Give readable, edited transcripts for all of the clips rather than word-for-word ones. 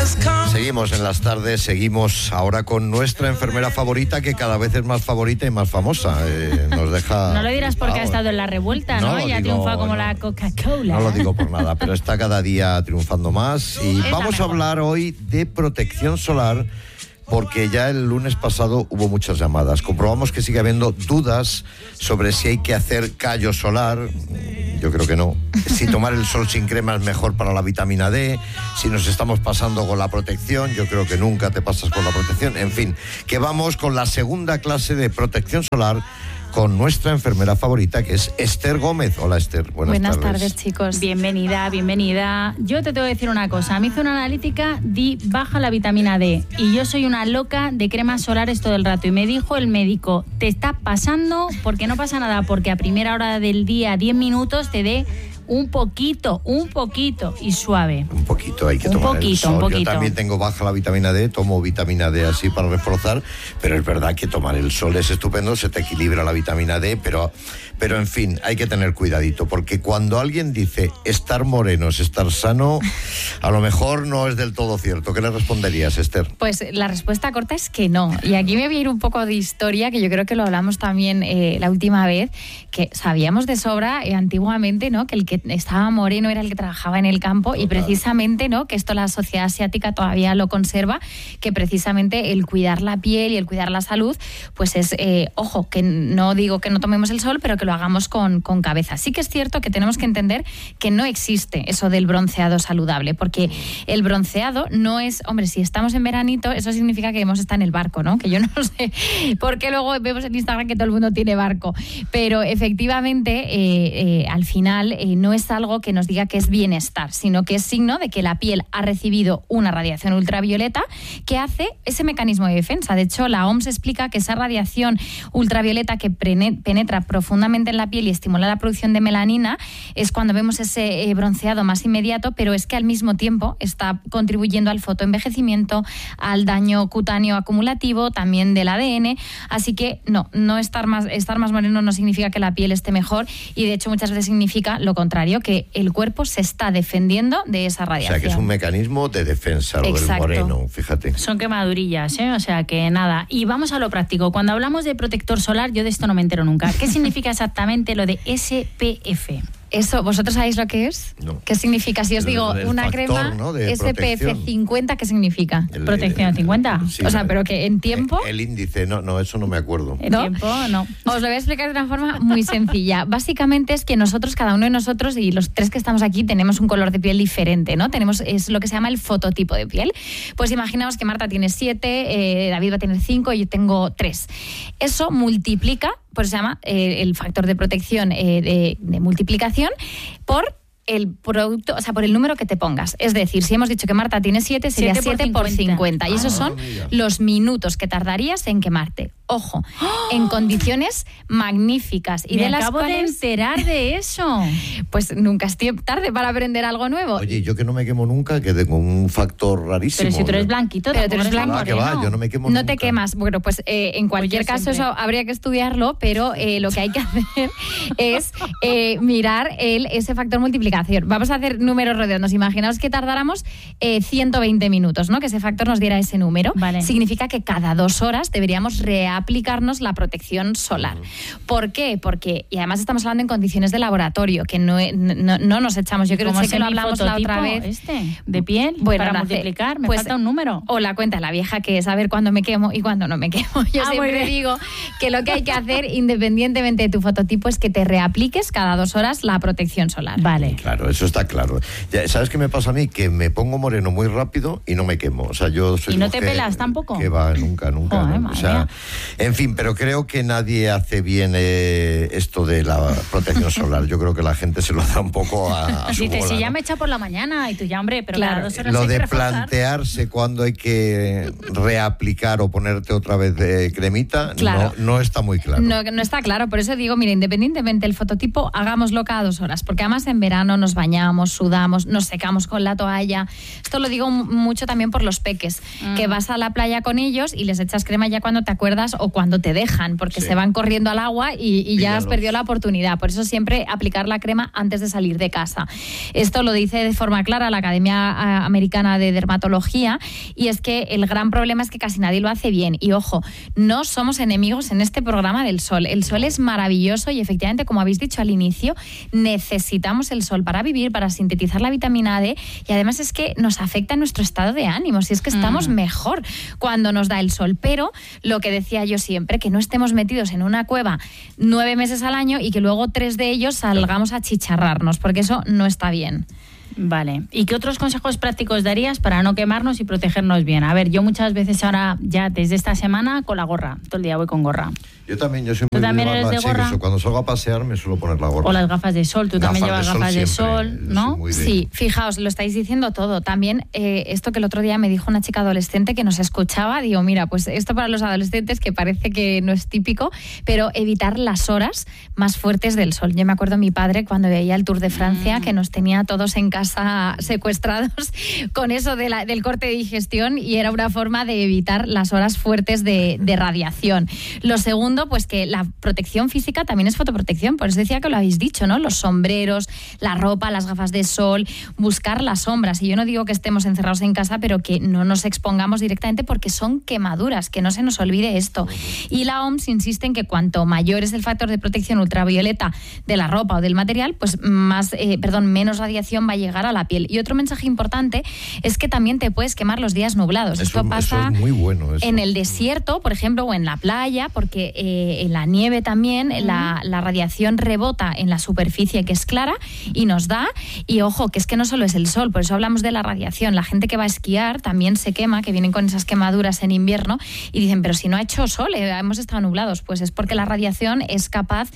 Seguimos en las tardes, seguimos ahora con nuestra enfermera favorita, que cada vez es más favorita y más famosa. Nos deja... No lo dirás porque ha estado en la revuelta, ¿no? Ya triunfa como la Coca-Cola. No lo digo por nada, pero está cada día triunfando más. Y vamos a hablar hoy de protección solar, porque ya el lunes pasado hubo muchas llamadas. Comprobamos que sigue habiendo dudas sobre si hay que hacer callo solar. Yo creo que no. Si tomar el sol sin crema es mejor para la vitamina D. Si nos estamos pasando con la protección, yo creo que nunca te pasas con la protección. En fin, que vamos con la segunda clase de protección solar con nuestra enfermera favorita, que es Esther Gómez. Hola, Esther. Buenas tardes, chicos. Bienvenida. Yo te tengo que decir una cosa. Me hizo una analítica, di baja la vitamina D. Y yo soy una loca de cremas solares todo el rato. Y me dijo el médico, te está pasando, porque no pasa nada, porque a primera hora del día, 10 minutos, te dé un poquito y suave. Un poquito, hay que tomar el sol. Yo también tengo baja la vitamina D, tomo vitamina D así para reforzar, pero es verdad que tomar el sol es estupendo, se te equilibra la vitamina D, pero en fin, hay que tener cuidadito, porque cuando alguien dice estar moreno es estar sano, a lo mejor no es del todo cierto. ¿Qué le responderías, Esther? Pues la respuesta corta es que no. Y aquí me voy a ir un poco de historia, que yo creo que lo hablamos también la última vez, que sabíamos de sobra antiguamente, ¿no?, que el que estaba moreno era el que trabajaba en el campo. Total. Y precisamente, ¿no?, que esto la sociedad asiática todavía lo conserva, que precisamente el cuidar la piel y el cuidar la salud, pues es, ojo, que no digo que no tomemos el sol, pero que lo hagamos con cabeza. Sí que es cierto que tenemos que entender que no existe eso del bronceado saludable, porque el bronceado no es, hombre, si estamos en veranito, eso significa que hemos estado en el barco, ¿no? Que yo no sé, porque luego vemos en Instagram que todo el mundo tiene barco, pero efectivamente al final no es algo que nos diga que es bienestar, sino que es signo de que la piel ha recibido una radiación ultravioleta que hace ese mecanismo de defensa. De hecho, la OMS explica que esa radiación ultravioleta que penetra profundamente en la piel y estimula la producción de melanina es cuando vemos ese bronceado más inmediato, pero es que al mismo tiempo está contribuyendo al fotoenvejecimiento, al daño cutáneo acumulativo, también del ADN. Así que no estar más moreno no significa que la piel esté mejor, y de hecho muchas veces significa lo contrario, que el cuerpo se está defendiendo de esa radiación. O sea, que es un mecanismo de defensa, lo del moreno, fíjate. Son quemadurillas, o sea que nada. Y vamos a lo práctico. Cuando hablamos de protector solar, yo de esto no me entero nunca. ¿Qué significa exactamente lo de SPF? Eso, ¿vosotros sabéis lo que es? No. ¿Qué significa? Si os digo una factor, crema, ¿no?, SPF 50, ¿qué significa? ¿Protección 50? Sí, o sea, pero que en tiempo... El índice, no, eso no me acuerdo. En tiempo, no. Os lo voy a explicar de una forma muy sencilla. Básicamente es que nosotros, cada uno de nosotros, y los tres que estamos aquí, tenemos un color de piel diferente, ¿no? Es lo que se llama el fototipo de piel. Pues imaginaos que Marta tiene 7, David va a tener 5 y yo tengo 3. Eso multiplica, pues se llama el factor de protección de multiplicación por el producto, o sea, por el número que te pongas. Es decir, si hemos dicho que Marta tiene 7, sería 7 por 50. Y esos son los minutos que tardarías en quemarte. Ojo, en condiciones magníficas. Y me de las acabo de enterar de eso. Pues nunca es tarde para aprender algo nuevo. Oye, yo que no me quemo nunca, que tengo un factor rarísimo. Pero si tú eres blanquito, pero tú eres blanco. Que va, yo no me quemo nunca. No te quemas. Bueno, pues en cualquier caso siempre. eso habría que estudiarlo, pero lo que hay que hacer es mirar ese factor multiplicación. Vamos a hacer números redondos. Imaginaos que tardáramos 120 minutos, ¿no? Que ese factor nos diera ese número. Vale. Significa que cada 2 horas deberíamos reaplicarnos la protección solar. ¿Por qué? Porque, y además estamos hablando en condiciones de laboratorio, que no nos echamos. Yo creo que lo hablamos la otra vez. De piel, bueno, para multiplicar, me falta un número. O la cuenta la vieja, que es saber cuándo me quemo y cuándo no me quemo. Yo siempre digo que lo que hay que hacer, independientemente de tu fototipo, es que te reapliques cada 2 horas la protección solar. Vale. Claro, eso está claro. Ya, ¿sabes qué me pasa a mí? Que me pongo moreno muy rápido y no me quemo. O sea, yo soy... ¿Y no te pelas tampoco? Que va, nunca. Joder, ¿no? O sea, en fin, pero creo que nadie hace bien esto de la protección solar. Yo creo que la gente se lo da un poco a su Dice, bola, si ya ¿no? me echa por la mañana, y tú ya, hombre, pero claro, cada 2 horas Lo hay de que reforzar. plantearse cuando hay que reaplicar o ponerte otra vez de cremita, claro. no está muy claro. No está claro, por eso digo, mira, independientemente del fototipo, hagámoslo cada 2 horas, porque además en verano verano nos bañamos, sudamos, nos secamos con la toalla. Esto lo digo mucho también por los peques, que vas a la playa con ellos y les echas crema ya cuando te acuerdas o cuando te dejan, porque se van corriendo al agua y ya has perdido la oportunidad. Por eso siempre aplicar la crema antes de salir de casa. Esto lo dice de forma clara la Academia Americana de Dermatología, y es que el gran problema es que casi nadie lo hace bien. Y ojo, no somos enemigos en este programa del sol. El sol es maravilloso y efectivamente, como habéis dicho al inicio, necesitamos el sol para vivir, para sintetizar la vitamina D, y además es que nos afecta nuestro estado de ánimo, si es que estamos mejor cuando nos da el sol. Pero lo que decía yo siempre, que no estemos metidos en una cueva 9 meses al año y que luego 3 de ellos salgamos a chicharrarnos, porque eso no está bien. Vale. ¿Y qué otros consejos prácticos darías para no quemarnos y protegernos bien? A ver, yo muchas veces ahora, ya desde esta semana, con la gorra. Todo el día voy con gorra. Yo también, yo soy muy de eres de gorra. Sí, cuando salgo a pasear me suelo poner la gorra. O las gafas de sol, tú también llevas gafas de sol, ¿no? Sí, fijaos, lo estáis diciendo todo. También esto que el otro día me dijo una chica adolescente que nos escuchaba, digo, mira, pues esto para los adolescentes, que parece que no es típico, pero evitar las horas más fuertes del sol. Yo me acuerdo de mi padre cuando veía el Tour de Francia, que nos tenía a todos en casa secuestrados con eso del corte de digestión, y era una forma de evitar las horas fuertes de radiación. Lo segundo, pues que la protección física también es fotoprotección, por eso decía que lo habéis dicho, ¿no? Los sombreros, la ropa, las gafas de sol, buscar las sombras. Y yo no digo que estemos encerrados en casa, pero que no nos expongamos directamente, porque son quemaduras, que no se nos olvide esto. Y la OMS insiste en que cuanto mayor es el factor de protección ultravioleta de la ropa o del material, pues menos radiación va a llegar a la piel. Y otro mensaje importante es que también te puedes quemar los días nublados. Esto pasa es muy bueno, en el desierto, por ejemplo, o en la playa, porque en la nieve también la radiación rebota en la superficie, que es clara, y nos da. Y ojo, que es que no solo es el sol, por eso hablamos de la radiación. La gente que va a esquiar también se quema, que vienen con esas quemaduras en invierno y dicen, pero si no ha hecho sol, hemos estado nublados. Pues es porque la radiación es capaz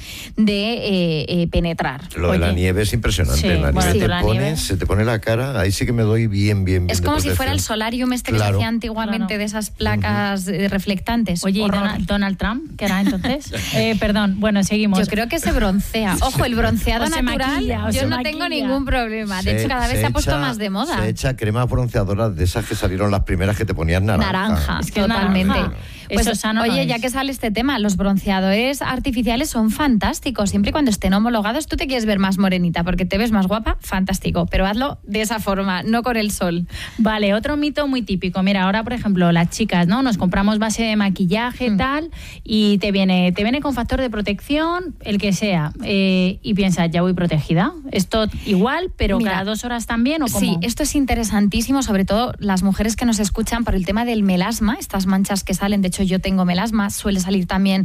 de penetrar. Lo de la nieve es impresionante. Sí, la nieve se te pone la cara, ahí sí que me doy bien. Es como si fuera el solarium que se hacía antiguamente de esas placas reflectantes. Oye, ¿y Donald Trump qué era entonces? Perdón, bueno, seguimos. Yo creo que se broncea. Ojo, el bronceado natural, maquilla, yo no tengo ningún problema. De hecho, cada vez se ha puesto más de moda. Se echa cremas bronceadoras de esas que salieron las primeras, que te ponían naranja. Es que totalmente. Naranja. Pues, eso sano oye, no ya que sale este tema, los bronceadores artificiales son fantásticos. Siempre y cuando estén homologados. Tú te quieres ver más morenita porque te ves más guapa, fantástico. Pero hazlo de esa forma, no con el sol. Vale, otro mito muy típico. Mira, ahora, por ejemplo, las chicas, ¿no? Nos compramos base de maquillaje tal, y te viene con factor de protección, el que sea. Y piensas, ya voy protegida. Esto igual, pero cada 2 horas también, ¿o cómo? Sí, esto es interesantísimo, sobre todo las mujeres que nos escuchan, por el tema del melasma, estas manchas que salen. De hecho, yo tengo melasma, suele salir también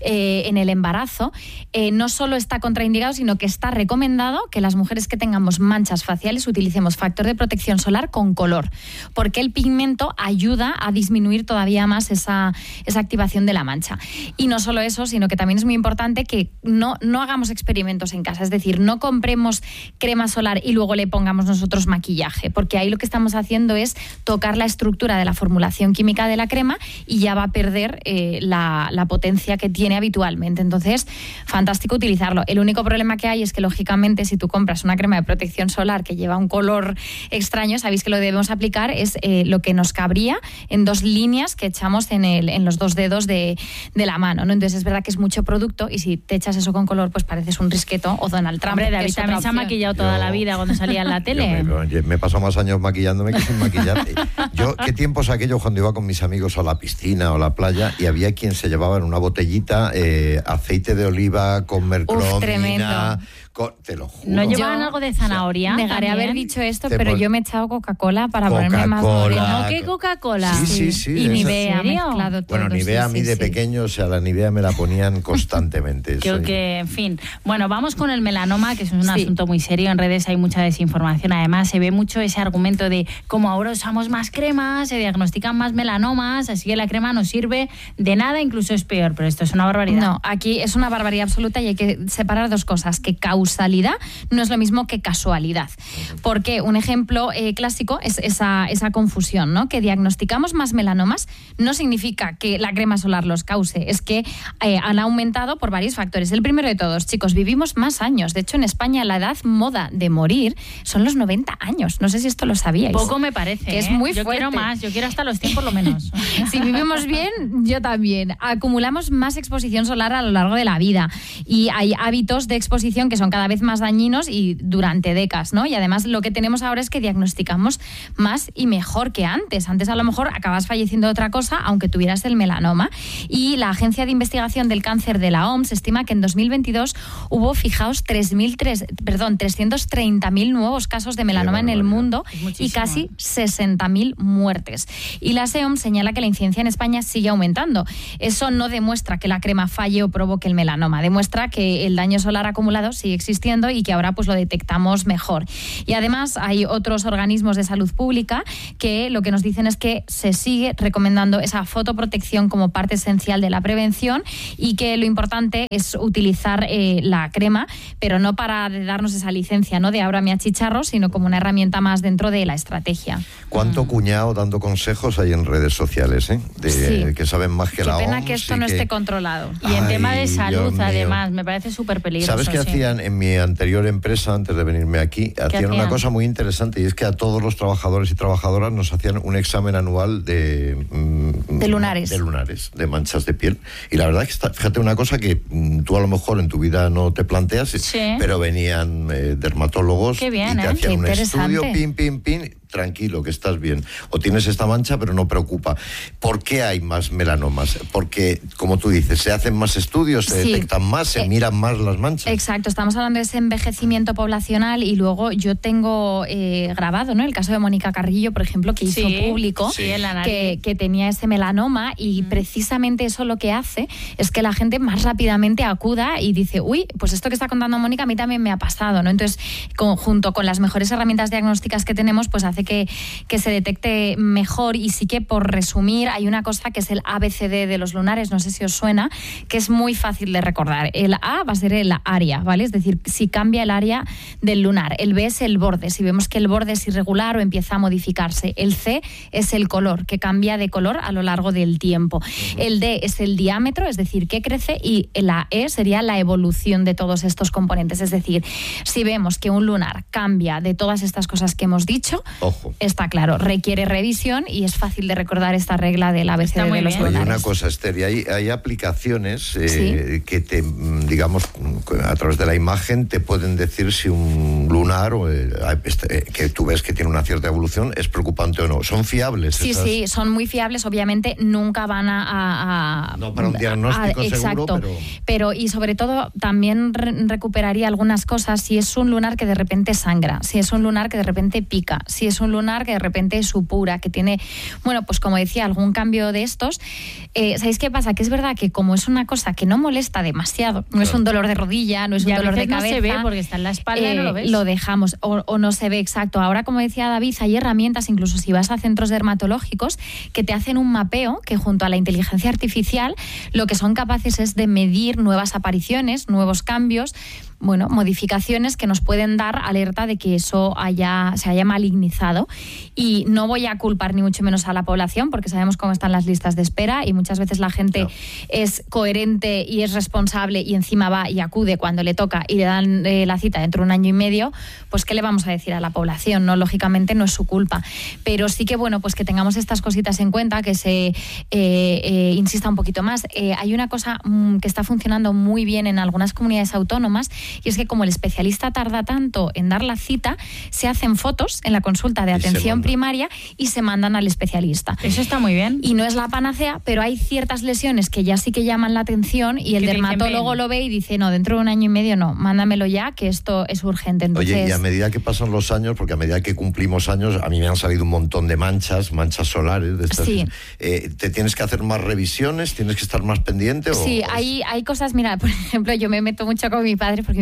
en el embarazo. No solo está contraindicado, sino que está recomendado que las mujeres que tengamos manchas faciales utilicemos factor de protección solar con color, porque el pigmento ayuda a disminuir todavía más esa activación de la mancha. Y no solo eso, sino que también es muy importante que no hagamos experimentos en casa, es decir, no compremos crema solar y luego le pongamos nosotros maquillaje, porque ahí lo que estamos haciendo es tocar la estructura de la formulación química de la crema y ya va a perder la potencia que tiene habitualmente. Entonces, fantástico utilizarlo. El único problema que hay es que, lógicamente, si tú compras una crema de protección solar que lleva un color extraño, sabéis que lo debemos aplicar es lo que nos cabría en 2 líneas que echamos en los 2 dedos de la mano, ¿no? Entonces es verdad que es mucho producto, y si te echas eso con color, pues pareces un risqueto o Donald Trump. Hombre, David también se ha maquillado toda la vida cuando salía en la tele. Me he pasado más años maquillándome que sin maquillar. ¿Qué tiempos aquellos cuando iba con mis amigos a la piscina o la playa, y había quien se llevaba en una botellita aceite de oliva con mercromina? Te lo juro. ¿No llevaban algo de zanahoria? Negaré haber dicho esto, pero yo me he echado Coca-Cola para ponerme más morena. ¿No? ¿Qué Coca-Cola? Sí. Y Nivea mezclado todo. Bueno, Nivea a mí de pequeño, o sea, la Nivea me la ponían constantemente. Creo que, en fin. Bueno, vamos con el melanoma, que es un asunto muy serio. En redes hay mucha desinformación. Además, se ve mucho ese argumento de como ahora usamos más cremas, se diagnostican más melanomas, así que la crema no sirve de nada, incluso es peor. Pero esto es una barbaridad. No, aquí es una barbaridad absoluta, y hay que separar 2 cosas: que causa causalidad no es lo mismo que casualidad. Porque un ejemplo clásico es esa confusión, ¿no? Que diagnosticamos más melanomas no significa que la crema solar los cause, es que han aumentado por varios factores. El primero de todos, chicos, vivimos más años. De hecho, en España la edad moda de morir son los 90 años. No sé si esto lo sabíais. Poco me parece. Que es muy fuerte. Yo quiero más, yo quiero hasta los 100 por lo menos. Si vivimos bien, yo también. Acumulamos más exposición solar a lo largo de la vida y hay hábitos de exposición que son cada vez más dañinos y durante décadas, ¿no? Y además lo que tenemos ahora es que diagnosticamos más y mejor que antes. Antes a lo mejor acabas falleciendo de otra cosa aunque tuvieras el melanoma. Y la Agencia de Investigación del Cáncer de la OMS estima que en 2022 hubo, fijaos, 330.000 nuevos casos de melanoma en el mundo y casi 60.000 muertes. Y la SEOM señala que la incidencia en España sigue aumentando. Eso no demuestra que la crema falle o provoque el melanoma, demuestra que el daño solar acumulado sigue existiendo y que ahora pues lo detectamos mejor. Y además hay otros organismos de salud pública que lo que nos dicen es que se sigue recomendando esa fotoprotección como parte esencial de la prevención y que lo importante es utilizar la crema, pero no para darnos esa licencia, ¿no?, de ahora me achicharro, sino como una herramienta más dentro de la estrategia. ¿Cuánto cuñado dando consejos hay en redes sociales, sí, que saben más que la OMS? Qué pena que esto no esté controlado. Y en tema de salud, además, me parece súper peligroso. ¿Sabes qué hacían en mi anterior empresa, antes de venirme aquí? Hacían una cosa muy interesante, y es que a todos los trabajadores y trabajadoras nos hacían un examen anual de lunares. De lunares, de manchas de piel. Y la verdad es que fíjate una cosa que tú a lo mejor en tu vida no te planteas, pero venían dermatólogos y te hacían un estudio, pin, tranquilo, que estás bien. O tienes esta mancha, pero no preocupa. ¿Por qué hay más melanomas? Porque, como tú dices, se hacen más estudios, se detectan más, se miran más las manchas. Exacto, estamos hablando de ese envejecimiento poblacional y luego yo tengo grabado, ¿no?, el caso de Mónica Carrillo, por ejemplo, que hizo público que tenía ese melanoma y precisamente eso lo que hace es que la gente más rápidamente acuda y dice, uy, pues esto que está contando Mónica a mí también me ha pasado, ¿no? Entonces, junto con las mejores herramientas diagnósticas que tenemos, pues hace que se detecte mejor. Y sí que, por resumir, hay una cosa que es el ABCD de los lunares, no sé si os suena, que es muy fácil de recordar. El A va a ser el área, ¿vale? Es decir, si cambia el área del lunar. El B es el borde, si vemos que el borde es irregular o empieza a modificarse. El C es el color, que cambia de color a lo largo del tiempo. El D es el diámetro, es decir, que crece, y la E sería la evolución de todos estos componentes. Es decir, si vemos que un lunar cambia de todas estas cosas que hemos dicho, está claro, requiere revisión y es fácil de recordar esta regla del ABCD de los lunares. Oye, una cosa, Esther, y hay aplicaciones que te, digamos, a través de la imagen te pueden decir si un lunar que tú ves que tiene una cierta evolución es preocupante o no. ¿Son fiables? Sí, son muy fiables. Obviamente nunca van no para un diagnóstico exacto, seguro, pero y sobre todo también recuperaría algunas cosas si es un lunar que de repente sangra, si es un lunar que de repente pica, si es un lunar que de repente supura, que tiene, bueno, pues como decía, algún cambio de estos. ¿Sabéis qué pasa? Que es verdad que como es una cosa que no molesta demasiado, no es un dolor de rodilla, no es un dolor de cabeza. No se ve porque está en la espalda y no lo ves. Lo dejamos o no se ve, exacto. Ahora, como decía David, hay herramientas, incluso si vas a centros dermatológicos, que te hacen un mapeo que junto a la inteligencia artificial lo que son capaces es de medir nuevas apariciones, nuevos cambios, bueno, modificaciones que nos pueden dar alerta de que eso se haya malignizado. Y no voy a culpar ni mucho menos a la población, porque sabemos cómo están las listas de espera y muchas veces la gente es coherente y es responsable y encima va y acude cuando le toca y le dan la cita dentro de 1 año y medio. Pues ¿qué le vamos a decir a la población? No, lógicamente no es su culpa, pero sí que, bueno, pues que tengamos estas cositas en cuenta, que se insista un poquito más. Hay una cosa que está funcionando muy bien en algunas comunidades autónomas, y es que como el especialista tarda tanto en dar la cita, se hacen fotos en la consulta de atención primaria y se mandan al especialista. Eso está muy bien. Y no es la panacea, pero hay ciertas lesiones que ya sí que llaman la atención y el dermatólogo lo ve y dice, no, dentro de 1 año y medio no, mándamelo ya, que esto es urgente. Entonces, oye, y a medida que pasan los años, porque a medida que cumplimos años, a mí me han salido un montón de manchas solares de estas. Sí. ¿Te tienes que hacer más revisiones? ¿Tienes que estar más pendiente? Sí, hay cosas, mira, por ejemplo, yo me meto mucho con mi padre, porque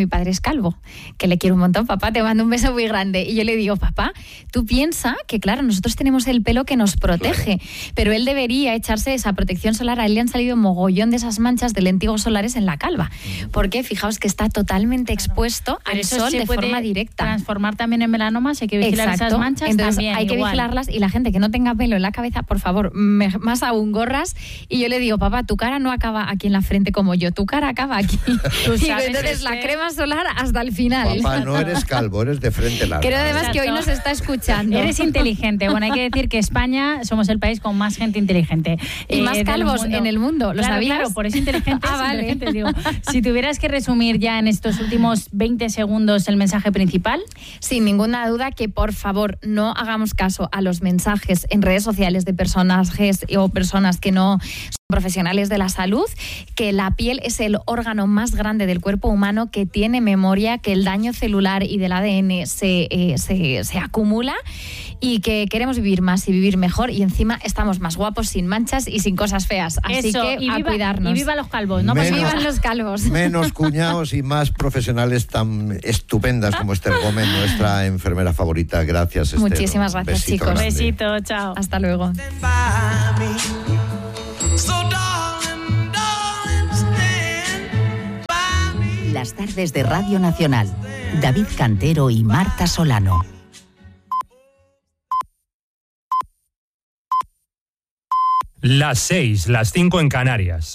mi padre es calvo, que le quiero un montón. Papá, te mando un beso muy grande. Y yo le digo, papá, tú piensa que, claro, nosotros tenemos el pelo que nos protege, pero él debería echarse esa protección solar. A él le han salido mogollón de esas manchas de lentigos solares en la calva, porque fijaos que está totalmente expuesto al sol de forma directa. Transformar también en melanomas, hay que vigilar esas manchas. Entonces también, hay que vigilarlas, y la gente que no tenga pelo en la cabeza, por favor, más aún gorras. Y yo le digo, papá, tu cara no acaba aquí en la frente como yo, tu cara acaba aquí. Entonces la crema solar hasta el final. Papá, no eres calvo, eres de frente larga. Creo además que hoy nos está escuchando. Eres inteligente. Bueno, hay que decir que España somos el país con más gente inteligente. Y más calvos en el mundo, ¿lo sabías? Claro, por eso inteligente. Vale. Inteligente, digo. Si tuvieras que resumir ya en estos últimos 20 segundos el mensaje principal. Sin ninguna duda que, por favor, no hagamos caso a los mensajes en redes sociales de personajes o personas que no son profesionales de la salud, que la piel es el órgano más grande del cuerpo humano, que tiene memoria, que el daño celular y del ADN se acumula, y que queremos vivir más y vivir mejor, y encima estamos más guapos, sin manchas y sin cosas feas. Así eso, que a cuidarnos. Y viva los calvos, ¿no? Vivan los calvos. Menos cuñados y más profesionales tan estupendas como Esther Gómez, nuestra enfermera favorita. Gracias, Esther. Muchísimas gracias, besito chicos. grande. Besito, chao. Hasta luego. Las tardes de Radio Nacional. David Cantero y Marta Solano. Las 6, las 5 en Canarias.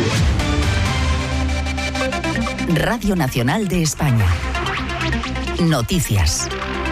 Radio Nacional de España. Noticias.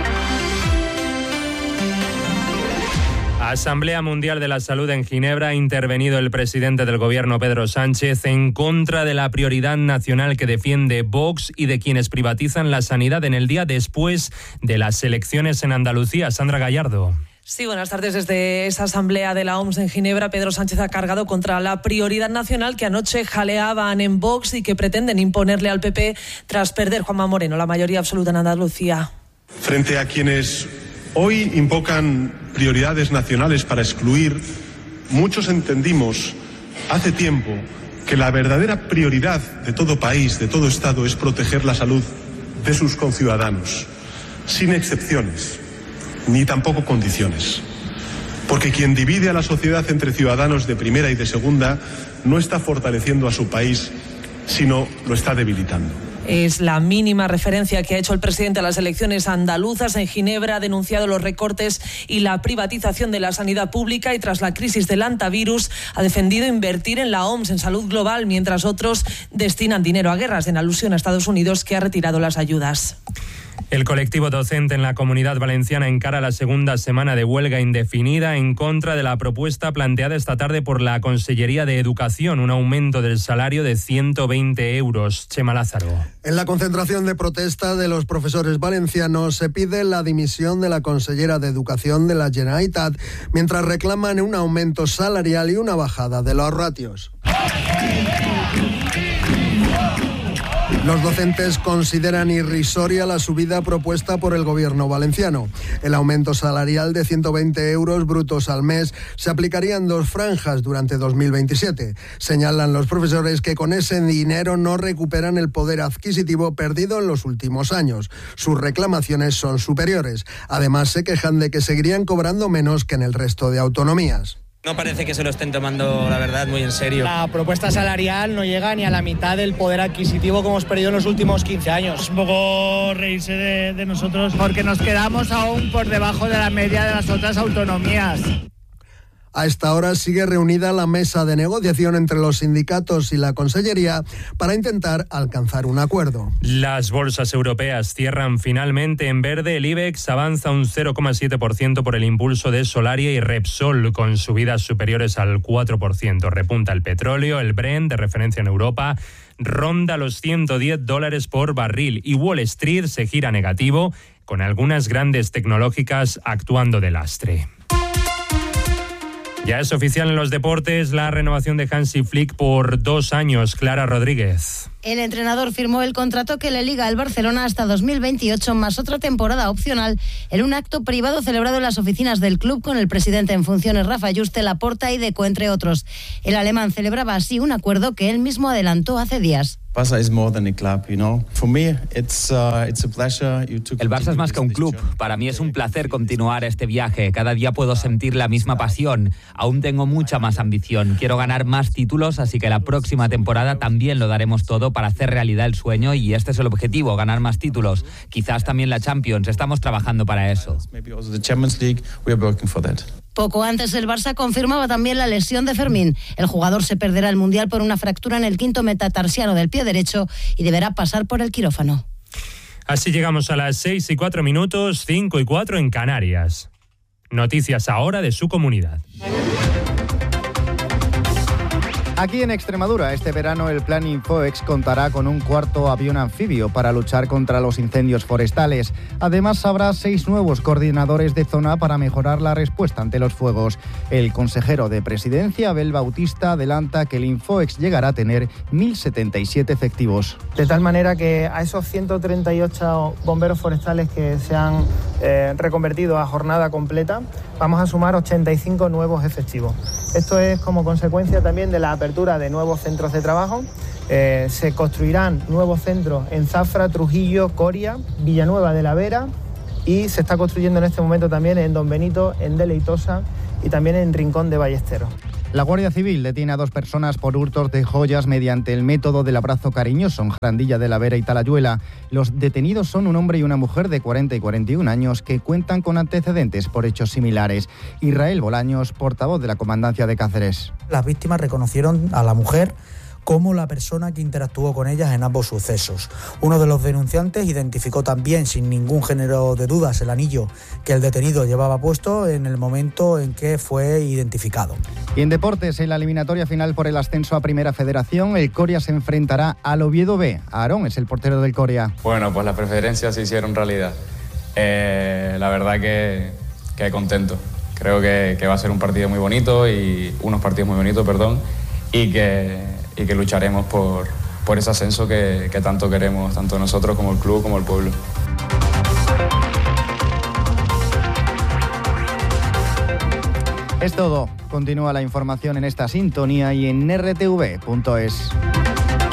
Asamblea Mundial de la Salud en Ginebra. Ha intervenido el presidente del gobierno, Pedro Sánchez, en contra de la prioridad nacional que defiende Vox y de quienes privatizan la sanidad en el día después de las elecciones en Andalucía. Sandra Gallardo. Sí, buenas tardes. Desde esa asamblea de la OMS en Ginebra, Pedro Sánchez ha cargado contra la prioridad nacional que anoche jaleaban en Vox y que pretenden imponerle al PP tras perder Juanma Moreno la mayoría absoluta en Andalucía. Frente a quienes hoy invocan prioridades nacionales para excluir, muchos entendimos hace tiempo que la verdadera prioridad de todo país, de todo Estado, es proteger la salud de sus conciudadanos, sin excepciones, ni tampoco condiciones. Porque quien divide a la sociedad entre ciudadanos de primera y de segunda no está fortaleciendo a su país, sino lo está debilitando. Es la mínima referencia que ha hecho el presidente a las elecciones andaluzas. En Ginebra ha denunciado los recortes y la privatización de la sanidad pública, y tras la crisis del antivirus ha defendido invertir en la OMS, en salud global, mientras otros destinan dinero a guerras, en alusión a Estados Unidos, que ha retirado las ayudas. El colectivo docente en la Comunidad Valenciana encara la segunda semana de huelga indefinida en contra de la propuesta planteada esta tarde por la Consellería de Educación, un aumento del salario de 120 euros. Chema Lázaro. En la concentración de protesta de los profesores valencianos se pide la dimisión de la consellera de Educación de la Generalitat, mientras reclaman un aumento salarial y una bajada de los ratios. Los docentes consideran irrisoria la subida propuesta por el gobierno valenciano. El aumento salarial de 120 euros brutos al mes se aplicaría en 2 franjas durante 2027. Señalan los profesores que con ese dinero no recuperan el poder adquisitivo perdido en los últimos años. Sus reclamaciones son superiores. Además, se quejan de que seguirían cobrando menos que en el resto de autonomías. No parece que se lo estén tomando, la verdad, muy en serio. La propuesta salarial no llega ni a la mitad del poder adquisitivo que hemos perdido en los últimos 15 años. Es un poco reírse de nosotros porque nos quedamos aún por debajo de la media de las otras autonomías. A esta hora sigue reunida la mesa de negociación entre los sindicatos y la Consellería para intentar alcanzar un acuerdo. Las bolsas europeas cierran finalmente en verde. El IBEX avanza un 0,7% por el impulso de Solaria y Repsol, con subidas superiores al 4%. Repunta el petróleo. El Brent, de referencia en Europa, ronda los $110 por barril, y Wall Street se gira negativo, con algunas grandes tecnológicas actuando de lastre. Ya es oficial en los deportes la renovación de Hansi Flick por 2 años. Clara Rodríguez. El entrenador firmó el contrato que le liga al Barcelona hasta 2028, más otra temporada opcional, en un acto privado celebrado en las oficinas del club con el presidente en funciones, Rafa Juste, Laporta y Deco, entre otros. El alemán celebraba así un acuerdo que él mismo adelantó hace días. Barça is more than a club, you know. For me, it's a pleasure. El Barça es más que un club. Para mí es un placer continuar este viaje. Cada día puedo sentir la misma pasión. Aún tengo mucha más ambición. Quiero ganar más títulos, así que la próxima temporada también lo daremos todo para hacer realidad el sueño, y este es el objetivo, ganar más títulos. Quizás también la Champions. Estamos trabajando para eso. Poco antes, el Barça confirmaba también la lesión de Fermín. El jugador se perderá el Mundial por una fractura en el quinto metatarsiano del pie derecho y deberá pasar por el quirófano. Así llegamos a las 6:04, 5:04 en Canarias. Noticias ahora de su comunidad. Aquí en Extremadura, este verano el Plan Infoex contará con un cuarto avión anfibio para luchar contra los incendios forestales. Además, habrá 6 nuevos coordinadores de zona para mejorar la respuesta ante los fuegos. El consejero de Presidencia, Abel Bautista, adelanta que el Infoex llegará a tener 1.077 efectivos. De tal manera que a esos 138 bomberos forestales que se han reconvertido a jornada completa, vamos a sumar 85 nuevos efectivos. Esto es como consecuencia también de la apertura de nuevos centros de trabajo. Se construirán nuevos centros en Zafra, Trujillo, Coria, Villanueva de la Vera, y se está construyendo en este momento también en Don Benito, en Deleitosa y también en Rincón de Ballesteros. La Guardia Civil detiene a 2 personas por hurtos de joyas mediante el método del abrazo cariñoso en Jarandilla de la Vera y Talayuela. Los detenidos son un hombre y una mujer de 40 y 41 años que cuentan con antecedentes por hechos similares. Israel Bolaños, portavoz de la Comandancia de Cáceres. Las víctimas reconocieron a la mujer como la persona que interactuó con ellas en ambos sucesos. Uno de los denunciantes identificó también sin ningún género de dudas el anillo que el detenido llevaba puesto en el momento en que fue identificado. Y en deportes, en la eliminatoria final por el ascenso a Primera Federación, el Coria se enfrentará al Oviedo B. Aarón es el portero del Coria. Bueno, pues las preferencias se hicieron realidad. La verdad que contento. Creo que va a ser un partido muy bonito unos partidos muy bonitos, y que lucharemos por ese ascenso que tanto queremos, tanto nosotros como el club, como el pueblo. Es todo. Continúa la información en esta sintonía y en rtv.es.